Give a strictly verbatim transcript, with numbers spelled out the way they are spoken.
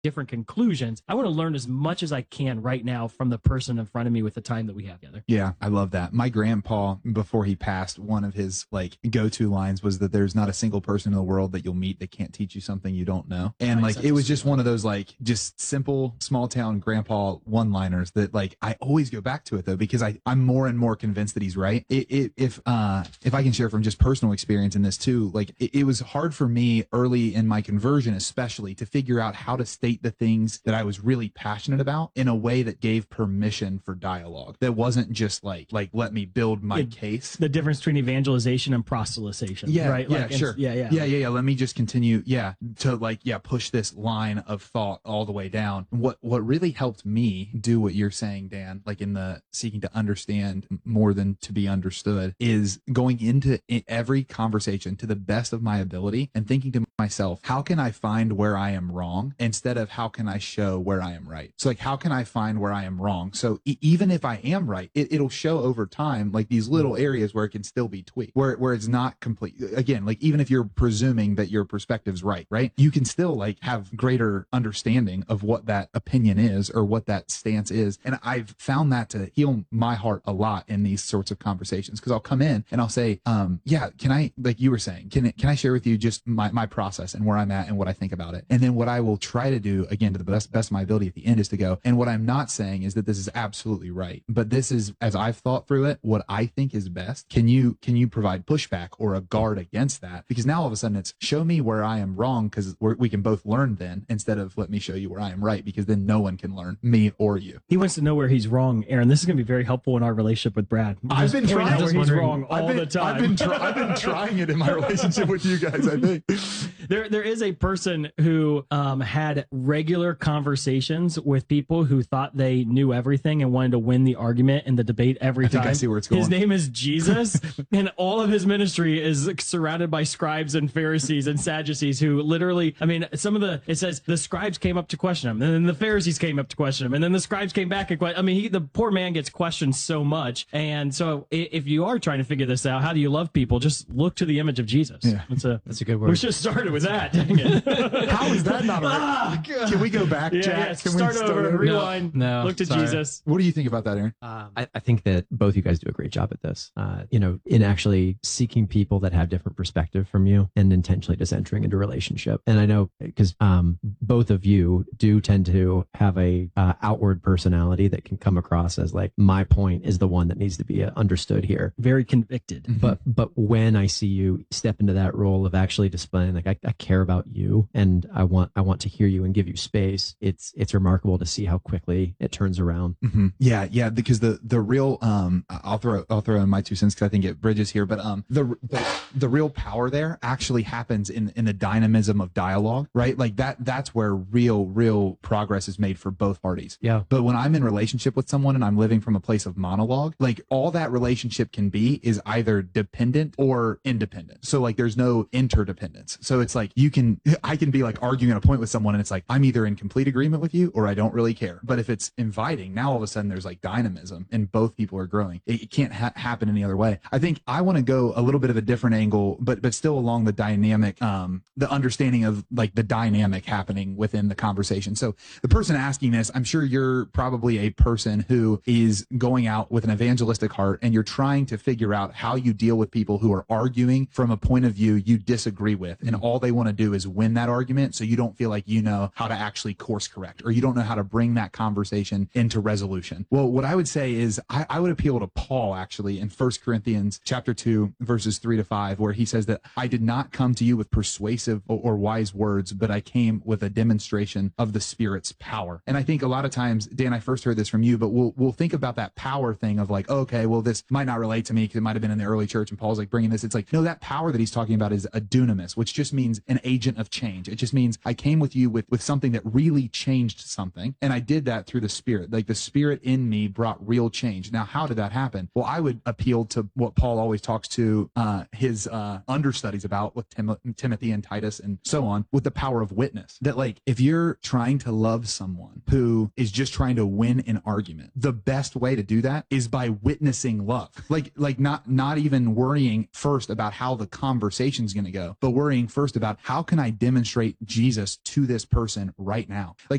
different conclusions. I want to learn as much as I can right now from the person in front of me with the time that we have together. Yeah, I love that. My grandpa, before he passed, one of his like go-to lines was that there's not a single person in the world that you'll meet that can't teach you something you don't know. And Right, like it was just one of those like just simple small town grandpa one-liners that like I always go back to it though, because I I'm more and more convinced that he's right. It, it, if uh if I can share from just personal experience in this too, like it, it was hard for me early in my conversion, especially, to figure out how to state the things that I was really passionate about in a way that gave permission for dialogue. That wasn't just like like let me build my Yeah, case. The difference between evangelization and proselytization. Yeah, right. Yeah, Like, sure. Yeah, yeah, yeah, yeah, yeah. Let me just continue. Yeah, to like yeah, push this line of thought all the way down. What what really helped me do what you're saying, Dan, like in the seeking to understand more than to be understood, is going into every conversation to the best of my ability and thinking to myself, how can I find where I am wrong instead of how can I show where I am right? So like, how can I find where I am wrong? So e- even if I am right, it, it'll show over time, like these little areas where it can still be tweaked, where, where it's not complete. Again, like even if you're presuming that your perspective's right, right? You can still like have greater understanding of what that opinion is or what that stance is. And I've found that to heal my heart a lot in these sorts of conversations, because I'll come in and I'll say, um, yeah, can I, like you were saying, can, can I share with you just my, my process and where I'm at and what I think about it? And then what I will try to do, again, to the best, best of my ability at the end, is to go, and what I'm not saying is that this is absolutely right, but this is, as I've thought through it, what I think is best. Can you, can you provide pushback or a guard against that? Because now all of a sudden it's show me where I am wrong, because we can both learn then, instead of let me show you where I am right, because then no one can learn, me or you. He wants to know where he's wrong, Aaron. This is going to be very helpful in our relationship with Brad. I've been trying. Where he's wrong all I've been, the time. I've been, try, I've been trying it in my relationship with you guys, I think. There, there is a person who um, had regular conversations with people who thought they knew everything and wanted to win the argument and the debate every I think time. I see where it's going. His name is Jesus, and all of his ministry is surrounded by scribes and Pharisees and Sadducees who literally, I mean, some of the, it says the scribes came up to question him, and then the Pharisees came up to question him, and then the scribes came back and question. I mean, he, the poor man gets questioned so much. And so if you are trying to figure this out, how do you love people? Just look to the image of Jesus. Yeah. That's a, That's a good word. we should have started with that. Dang it. How is that not right? Ah, Can we go back, Yeah, Jack? yeah. Can we Start over, rewind, No, look to sorry. Jesus. What do you think about that, Aaron? Um, I, I think that both you guys do a great job at this. Uh, you know, in actually seeking people that have different perspective from you and intentionally just entering into a relationship. And I know because um, both of you do tend to have a uh, outward personality that can come across as like, my point is the one that needs to be uh, understood here. Very convicted. But but when I see you step into that role of actually displaying like I, I care about you and I want I want to hear you and give you space, it's it's remarkable to see how quickly it turns around. Mm-hmm. Yeah, yeah, because the the real um I'll throw I'll throw in my two cents because I think it bridges here, but um the, the the real power there actually happens in in the dynamism of dialogue, right? Like that that's where real real progress is made for both parties. Yeah. But when I'm in relationship with someone and I'm living from a place of monologue, like all that relationship can be is either dependent or independent. So like there's no interdependence. So it's like you can I can be like arguing a point with someone and it's like I'm either in complete agreement with you or I don't really care. But if it's inviting, now all of a sudden there's like dynamism and both people are growing. It, it can't ha- happen any other way. I think I want to go a little bit of a different angle, but but still along the dynamic, um, the understanding of like the dynamic happening within the conversation. So the person asking this, I'm sure you're probably a person who is going out with an evangelistic heart and you're trying to figure out how you deal with people who are arguing from a point of view you disagree with, and all they want to do is win that argument, so you don't feel like you know how to actually course correct, or you don't know how to bring that conversation into resolution. Well, what I would say is I, I would appeal to Paul actually in First Corinthians chapter two, verses three to five, where he says that I did not come to you with persuasive or, or wise words, but I came with a demonstration of the Spirit's power. And I think a lot of times, Dan, I first heard this from you, but we'll we'll think about that power thing of like, okay, well, this might not relate to me because it might have been in the early church and Paul's like bringing this. It's like, no, that power that he's talking about is a dunamis, which just means an agent of change. It just means I came with you with, with something that really changed something. And I did that through the Spirit. Like the Spirit in me brought real change. Now, how did that happen? Well, I would appeal to what Paul always talks to uh, his uh, understudies about with Tim- Timothy and Titus and so on, with the power of witness. That like, if you're trying to love someone who is just trying to win an argument, the best way to do that is by witnessing love. Like, like not, not even worrying first about how the conversation's going to go, but worrying first about about how can I demonstrate Jesus to this person right now? Like